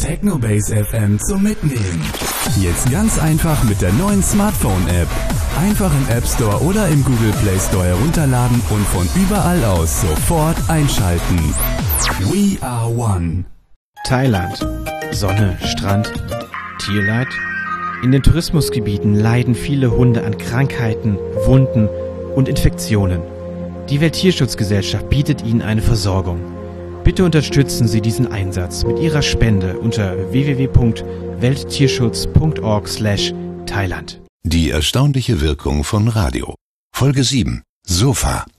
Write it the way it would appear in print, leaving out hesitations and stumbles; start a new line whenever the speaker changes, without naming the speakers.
Technobase FM zum Mitnehmen. Jetzt ganz einfach mit der neuen Smartphone-App. Einfach im App Store oder im Google Play Store herunterladen und von überall aus sofort einschalten. We are one.
Thailand. Sonne, Strand, Tierleid. In den Tourismusgebieten leiden viele Hunde an Krankheiten, Wunden und Infektionen. Die Welttierschutzgesellschaft bietet ihnen eine Versorgung. Bitte unterstützen Sie diesen Einsatz mit Ihrer Spende unter www.welttierschutz.org/Thailand.
Die erstaunliche Wirkung von Radio. Folge 7. Sofa.